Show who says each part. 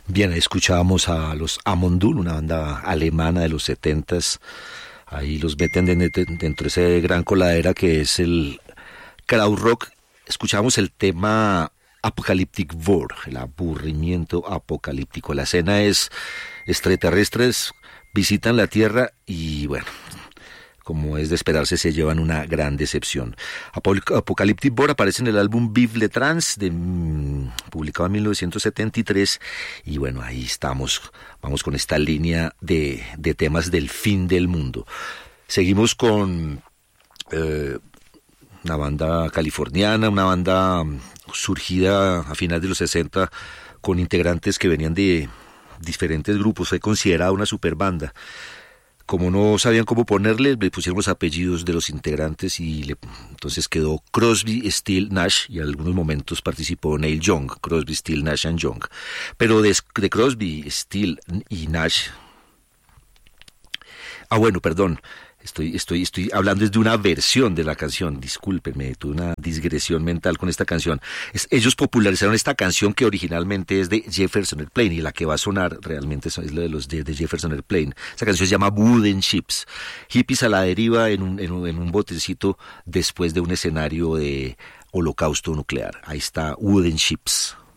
Speaker 1: Bien, ahí escuchábamos a los Amondul, una banda alemana de los 70s. Ahí los meten dentro de ese gran coladera que es el krautrock. Escuchamos el tema Apocalyptic War, el aburrimiento apocalíptico. La escena es extraterrestres visitan la Tierra y bueno, como es de esperarse, se llevan una gran decepción. Apocalyptic War aparece en el álbum Vive le Trans, publicado en 1973, y bueno, ahí estamos, vamos con esta línea de temas del fin del mundo. Seguimos con una banda californiana, una banda surgida a finales de los 60 con integrantes que venían de diferentes grupos. Fue considerada una super banda. Como no sabían cómo ponerle, le pusieron los apellidos de los integrantes y entonces quedó Crosby, Still, Nash, y en algunos momentos participó Neil Young, Crosby, Still, Nash and Young. Pero de Crosby, Still y Nash... bueno, perdón. Estoy hablando desde una versión de la canción, discúlpenme, tuve una digresión mental con esta canción. Ellos popularizaron esta canción que originalmente es de Jefferson Airplane y la que va a sonar realmente es la de los de Jefferson Airplane. Esa canción se llama Wooden Ships, hippies a la deriva en un botecito después de un escenario de holocausto nuclear. Ahí está Wooden Ships.